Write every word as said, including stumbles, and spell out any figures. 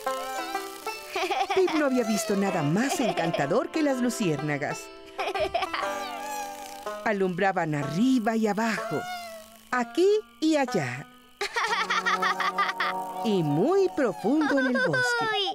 Pip no había visto nada más encantador que las luciérnagas. Alumbraban arriba y abajo, aquí y allá, y muy profundo en el bosque.